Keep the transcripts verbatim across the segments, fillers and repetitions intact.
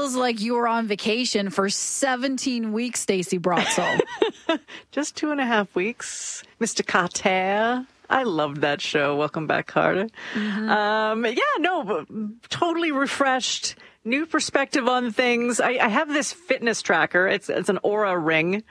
feels like you were on vacation for seventeen weeks, Stacey Brotzel. Just two and a half weeks. Mister Carter. I loved that show. Welcome back, Carter. Mm-hmm. Um, yeah, no, totally refreshed. New perspective on things. I, I have this fitness tracker. It's it's an Aura ring.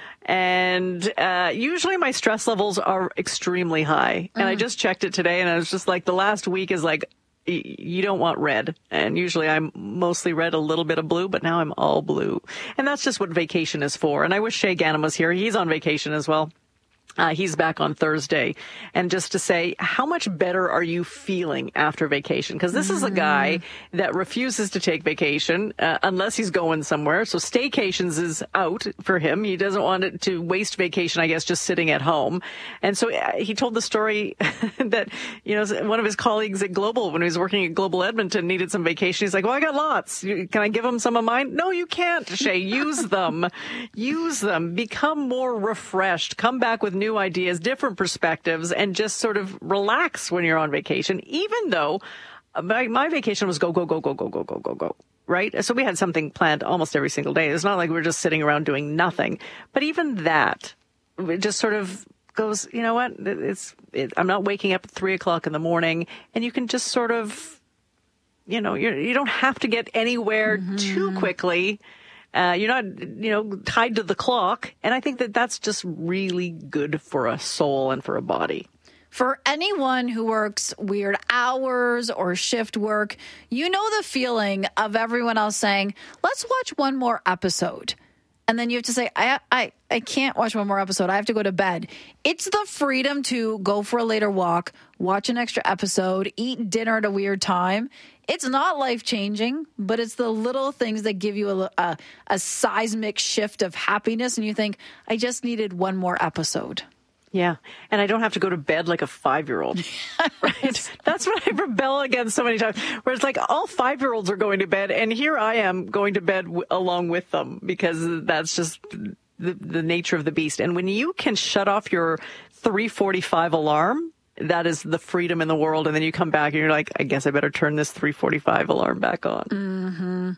And uh usually my stress levels are extremely high. And mm. I just checked it today, and I was just like, the last week is like, y- you don't want red. And usually I'm mostly red, a little bit of blue, but now I'm all blue. And that's just what vacation is for. And I wish Shay Gannon was here. He's on vacation as well. Uh, he's back on Thursday. And just to say, how much better are you feeling after vacation? Because this mm-hmm. is a guy that refuses to take vacation uh, unless he's going somewhere. So staycations is out for him. He doesn't want it to waste vacation, I guess, just sitting at home. And so uh, he told the story that, you know, one of his colleagues at Global, when he was working at Global Edmonton, needed some vacation. He's like, well, I got lots. Can I give him some of mine? No, you can't, Shay. Use them. Use them. Become more refreshed. Come back with new ideas, different perspectives, and just sort of relax when you're on vacation, even though my, my vacation was go, go, go, go, go, go, go, go, go, right? So we had something planned almost every single day. It's not like we we're just sitting around doing nothing. But even that, it just sort of goes, you know what? It's it, I'm not waking up at three o'clock in the morning, and you can just sort of, you know, you're, you don't have to get anywhere mm-hmm. too quickly. Uh, you're not, you know, tied to the clock. And I think that that's just really good for a soul and for a body. For anyone who works weird hours or shift work, you know the feeling of everyone else saying, let's watch one more episode. And then you have to say, I, I, I can't watch one more episode. I have to go to bed. It's the freedom to go for a later walk, watch an extra episode, eat dinner at a weird time. It's not life-changing, but it's the little things that give you a, a, a seismic shift of happiness. And you think, I just needed one more episode. Yeah. And I don't have to go to bed like a five-year-old. Right? That's what I rebel against so many times. Where it's like all five-year-olds are going to bed, and here I am going to bed w- along with them, because that's just the, the nature of the beast. And when you can shut off your three forty-five alarm, that is the freedom in the world. And then you come back and you're like, I guess I better turn this three forty-five alarm back on. Mm-hmm.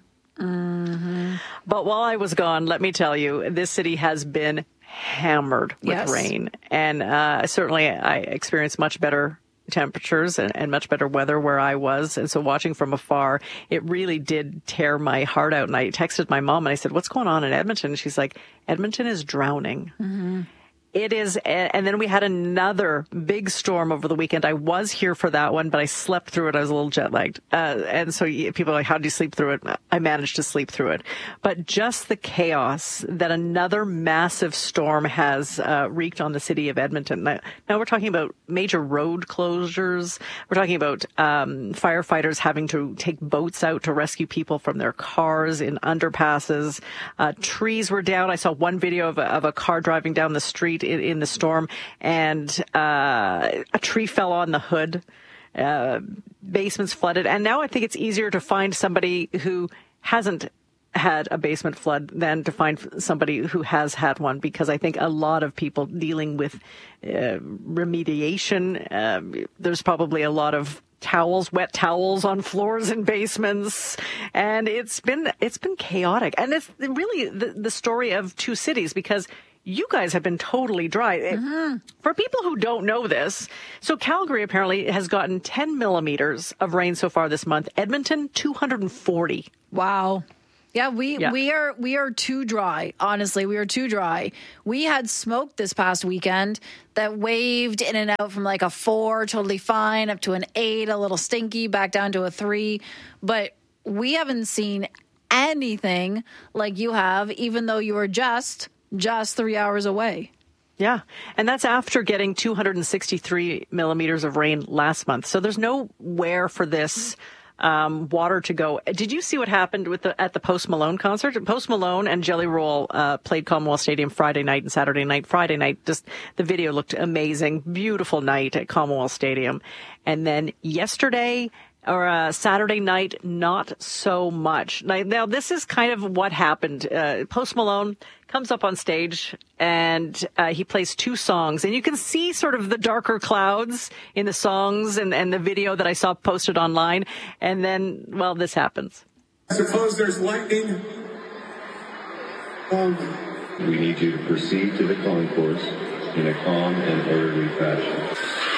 Mm-hmm. But while I was gone, let me tell you, this city has been hammered with yes. rain. And uh, certainly I experienced much better temperatures and, and much better weather where I was. And so watching from afar, it really did tear my heart out. And I texted my mom and I said, what's going on in Edmonton? And she's like, Edmonton is drowning. Mm-hmm. It is. And then we had another big storm over the weekend. I was here for that one, but I slept through it. I was a little jet lagged. Uh, and so people are like, how did you sleep through it? I managed to sleep through it. But just the chaos that another massive storm has uh, wreaked on the city of Edmonton. Now, now we're talking about major road closures. We're talking about um, firefighters having to take boats out to rescue people from their cars in underpasses. Uh, trees were down. I saw one video of a, of a car driving down the street In, in the storm, and uh, a tree fell on the hood. Uh, basements flooded. And now I think it's easier to find somebody who hasn't had a basement flood than to find somebody who has had one, because I think a lot of people dealing with uh, remediation, uh, there's probably a lot of towels, wet towels on floors in basements, and it's been it's been chaotic. And it's really the, the story of two cities, because you guys have been totally dry. Mm-hmm. For people who don't know this, so Calgary apparently has gotten ten millimeters of rain so far this month. Edmonton, two hundred forty. Wow. Yeah, we, yeah. we are we are too dry. Honestly, we are too dry. We had smoke this past weekend that waved in and out from like a four, totally fine, up to an eight, a little stinky, back down to a three. But we haven't seen anything like you have, even though you were just... just three hours away. Yeah. And that's after getting two hundred sixty-three millimeters of rain last month. So there's nowhere for this um, water to go. Did you see what happened with the, at the Post Malone concert? Post Malone and Jelly Roll uh, played Commonwealth Stadium Friday night and Saturday night. Friday night, just the video looked amazing. Beautiful night at Commonwealth Stadium. And then yesterday, or uh, Saturday night, not so much. Now, now, this is kind of what happened. Uh, Post Malone comes up on stage and uh, he plays two songs. And you can see sort of the darker clouds in the songs and, and the video that I saw posted online. And then, well, this happens. Suppose there's lightning. Um, we need you to proceed to the concourse in a calm and orderly fashion.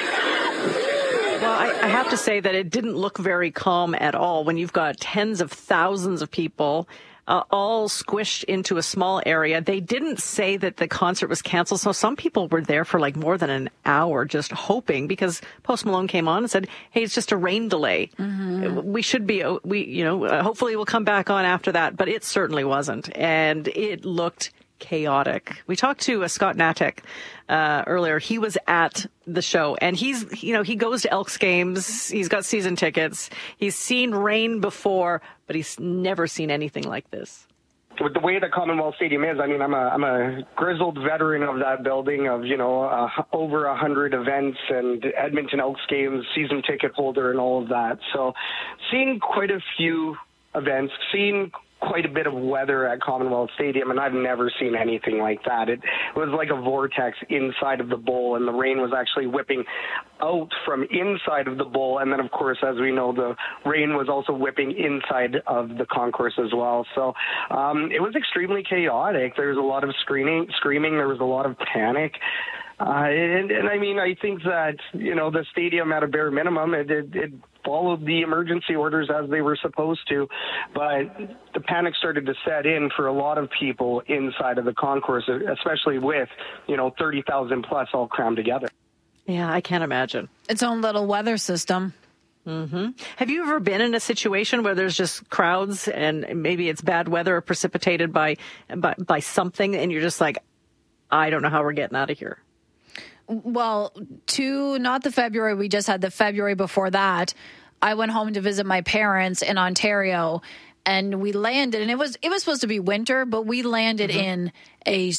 Well, I, I have to say that it didn't look very calm at all when you've got tens of thousands of people uh, all squished into a small area. They didn't say that the concert was canceled, so some people were there for like more than an hour just hoping, because Post Malone came on and said, hey, it's just a rain delay. Mm-hmm. We should be, we you know, uh, hopefully we'll come back on after that, but it certainly wasn't. And it looked chaotic. We talked to uh, Scott Natek uh, earlier. He was at the show, and he's, you know, he goes to Elks games. He's got season tickets. He's seen rain before, but he's never seen anything like this. With the way the Commonwealth Stadium is, I mean, I'm a I'm a grizzled veteran of that building, of, you know, uh, over a hundred events and Edmonton Elks games, season ticket holder and all of that. So seeing quite a few events, seeing quite a bit of weather at Commonwealth Stadium, and I've never seen anything like that. It was like a vortex inside of the bowl, and the rain was actually whipping out from inside of the bowl. And then, of course, as we know, the rain was also whipping inside of the concourse as well. So um, it was extremely chaotic. There was a lot of screaming, screaming. There was a lot of panic. Uh, and, and I mean, I think that, you know, the stadium at a bare minimum, it, it, it followed the emergency orders as they were supposed to, but the panic started to set in for a lot of people inside of the concourse, especially with, you know, thirty thousand plus all crammed together. Yeah, I can't imagine. Its own little weather system. Mm-hmm. Have you ever been in a situation where there's just crowds and maybe it's bad weather or precipitated by, by, by something, and you're just like, I don't know how we're getting out of here? Well, to not the February we just had, the February before that, I went home to visit my parents in Ontario, and we landed, and it was it was supposed to be winter, but we landed mm-hmm. in a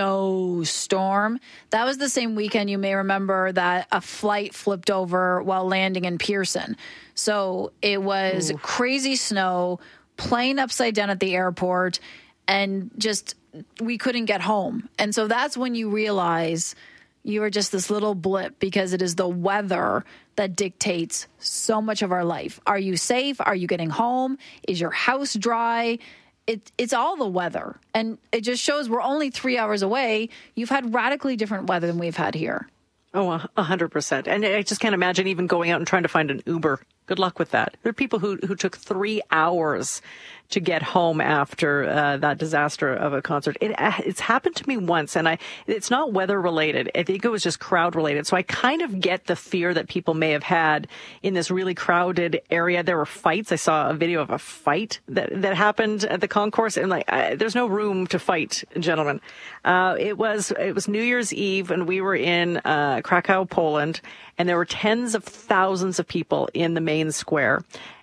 snowstorm. That was the same weekend, you may remember, that a flight flipped over while landing in Pearson. So it was Ooh. crazy snow, plane upside down at the airport, and just we couldn't get home. And so that's when you realize you are just this little blip, because it is the weather that dictates so much of our life. Are you safe? Are you getting home? Is your house dry? It, it's all the weather. And it just shows we're only three hours away. You've had radically different weather than we've had here. Oh, a hundred percent. And I just can't imagine even going out and trying to find an Uber. Good luck with that. There are people who, who took three hours to get home after uh, that disaster of a concert. It, it's happened to me once, and I it's not weather related. I think it was just crowd related. So I kind of get the fear that people may have had in this really crowded area. There were fights. I saw a video of a fight that, that happened at the concourse, and like, I, there's no room to fight, gentlemen. Uh, it was it was New Year's Eve, and we were in uh, Krakow, Poland, and there were tens of thousands of people in the main square,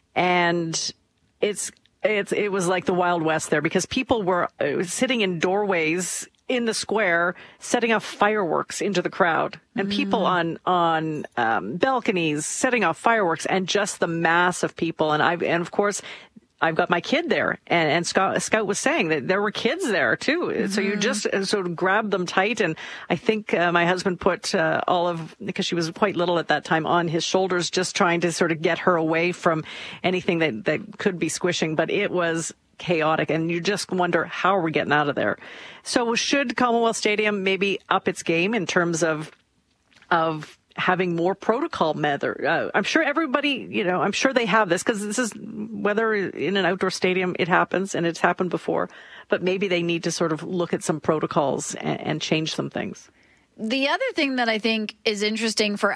and it's it's it was like the Wild West there, because people were sitting in doorways in the square setting off fireworks into the crowd, and mm. people on on um, balconies setting off fireworks, and just the mass of people. And I and of course, I've got my kid there, and, and Scout, Scout was saying that there were kids there too. Mm-hmm. So you just sort of grab them tight. And I think uh, my husband put uh, Olive, because she was quite little at that time, on his shoulders, just trying to sort of get her away from anything that, that could be squishing. But it was chaotic, and you just wonder, how are we getting out of there? So should Commonwealth Stadium maybe up its game in terms of of having more protocol measure? Uh, I'm sure everybody, you know, I'm sure they have this, because this is, whether in an outdoor stadium, it happens, and it's happened before, but maybe they need to sort of look at some protocols and, and change some things. The other thing that I think is interesting for